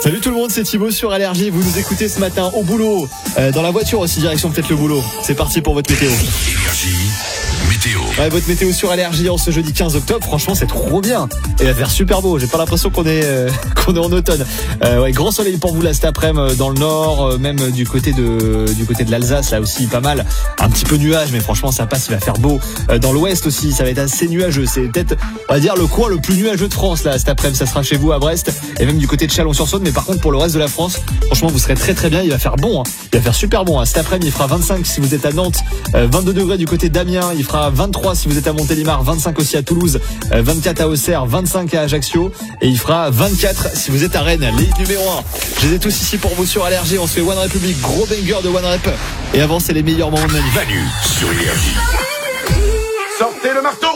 Salut tout le monde, c'est Thibaut sur Allergie. Vous nous écoutez ce matin au boulot, dans la voiture aussi, direction peut-être le boulot. C'est parti pour votre météo. Énergie, météo. Ouais, votre météo sur Allergie en ce jeudi 15 octobre. Franchement, c'est trop bien. Et il va faire super beau. J'ai pas l'impression qu'on est en automne. Ouais, grand soleil pour vous là cet après-midi dans le nord, même du côté de l'Alsace là aussi pas mal. Un petit peu nuage, mais franchement ça passe. Il va faire beau. Dans l'ouest aussi, ça va être assez nuageux. C'est peut-être, on va dire, le coin le plus nuageux de France là cet après-midi. Ça sera chez vous à Brest et même du côté de Chalon-sur-Saône. Mais par contre pour le reste de la France, franchement vous serez très très bien. Il va faire bon. Il va faire super bon. Cet après-midi il fera 25 si vous êtes à Nantes, 22 degrés du côté d'Amiens. Il fera 23 si vous êtes à Montélimar, 25 aussi à Toulouse, 24 à Auxerre, 25 à Ajaccio et il fera 24 si vous êtes à Rennes. Les hits numéro 1. Je les ai tous ici pour vous sur Allergie. On se fait One Republic, gros banger de One Rep. Et avant c'est les meilleurs moments de Manu. Manu sur Énergie. Sortez le marteau.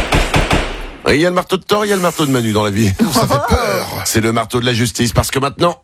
Il y a le marteau de Thor, il y a le marteau de Manu dans la vie. Ça fait peur. C'est le marteau de la justice parce que maintenant,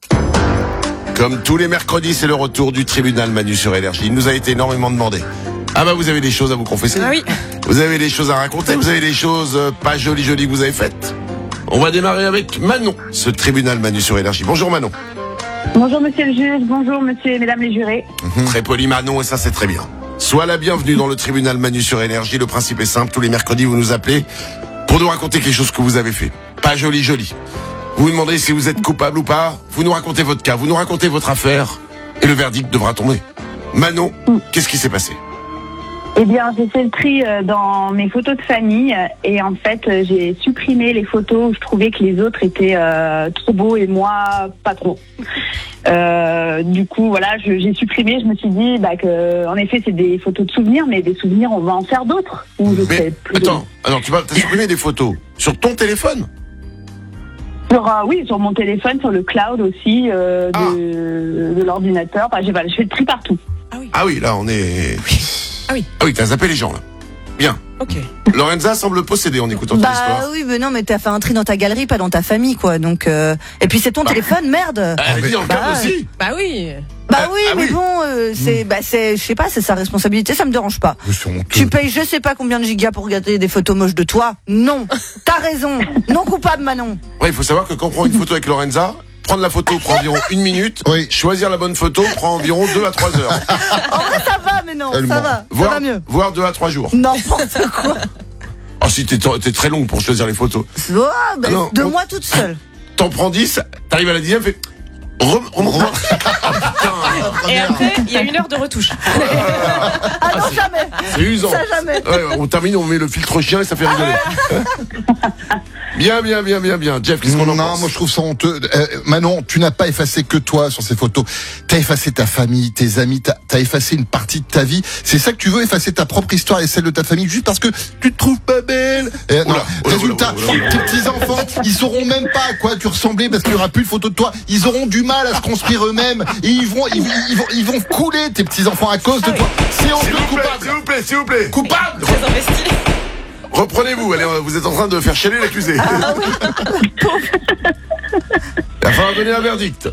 comme tous les mercredis, c'est le retour du tribunal Manu sur Énergie. Il nous a été énormément demandé. Ah bah vous avez des choses à vous confesser. Ah oui. Vous avez des choses à raconter, vous avez des choses pas jolies que vous avez faites. On va démarrer avec Manon, ce tribunal Manu sur Énergie. Bonjour Manon. Bonjour monsieur le juge, bonjour monsieur et mesdames les jurés. Très poli Manon et ça c'est très bien. Sois la bienvenue dans le tribunal Manu sur Énergie. Le principe est simple, tous les mercredis vous nous appelez pour nous raconter quelque chose que vous avez fait. Pas joli. Vous nous demandez si vous êtes coupable ou pas, vous nous racontez votre cas, vous nous racontez votre affaire et le verdict devra tomber. Manon, qu'est-ce qui s'est passé ? Eh bien, j'ai fait le tri dans mes photos de famille et en fait, j'ai supprimé les photos où je trouvais que les autres étaient trop beaux et moi, pas trop. Du coup, voilà, j'ai supprimé. Je me suis dit que, en effet, c'est des photos de souvenirs, mais des souvenirs, on va en faire d'autres. Mais attends, t'as supprimé des photos sur ton téléphone ? Oui, sur mon téléphone, sur le cloud aussi, de l'ordinateur. Enfin, je fais le tri partout. Ah oui, là on est... Ah oui, t'as zappé les gens là. Bien. Ok. Lorenza semble possédée en écoutant ton histoire. Bah oui, mais non, mais t'as fait un tri dans ta galerie, pas dans ta famille, quoi. Donc, et puis c'est ton téléphone, merde. Elle dit en câble aussi. Bah oui. Bah oui, mais bon, c'est, je sais pas, c'est sa responsabilité, ça me dérange pas. Tu payes je sais pas combien de gigas pour regarder des photos moches de toi. Non. T'as raison. Non coupable, Manon. Ouais, il faut savoir que quand on prend une photo avec Lorenza, prendre la photo prend environ 1 minute. Oui. Choisir la bonne photo prend environ 2 à 3 heures. En vrai, ça va, mais non, ça va mieux. Voire 2 à 3 jours. N'importe quoi. Oh, si t'es très long pour choisir les photos. Oh, bah, de moi toute seule. T'en prends 10, t'arrives à la 10e, fais... Remonte-moi. Et après, il y a 1 heure de retouche. Ah non, jamais. C'est usant. Ça, jamais. Ouais, on termine, on met le filtre chien et ça fait rigoler. Bien. Jeff, qu'est-ce qu'on en pense ? Non, moi je trouve ça honteux. Manon, tu n'as pas effacé que toi sur ces photos. T'as effacé ta famille, tes amis, t'as effacé une partie de ta vie. C'est ça que tu veux, effacer ta propre histoire et celle de ta famille juste parce que tu te trouves pas belle. Résultat, tes petits-enfants, ils sauront même pas à quoi tu ressemblais parce qu'il y aura plus de photos de toi. Ils auront du mal à se construire eux-mêmes et ils vont couler tes petits-enfants à cause de toi. C'est honteux, coupable. S'il vous plaît. Coupable. Très investi. Reprenez-vous, allez, vous êtes en train de faire chialer l'accusé. Ah oui. Il va falloir donner un verdict.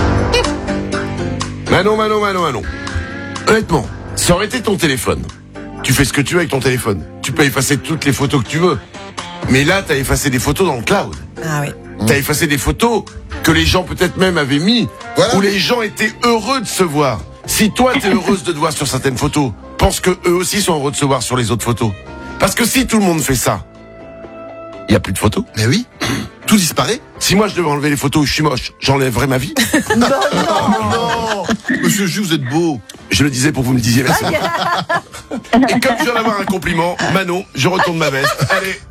Manon. Honnêtement, ça aurait été ton téléphone. Tu fais ce que tu veux avec ton téléphone. Tu peux effacer toutes les photos que tu veux. Mais là, t'as effacé des photos dans le cloud. Ah oui. T'as effacé des photos que les gens peut-être même avaient mis, où les gens étaient heureux de se voir. Si toi, t'es heureuse de te voir sur certaines photos, pense que eux aussi sont heureux de se voir sur les autres photos. Parce que si tout le monde fait ça, il n'y a plus de photos. Mais oui, tout disparaît. Si moi je devais enlever les photos où je suis moche, j'enlèverais ma vie. Non. Monsieur le juge, vous êtes beau. Je le disais pour que vous me disiez merci. Et comme je viens d'avoir un compliment, Manon, je retourne ma veste. Allez,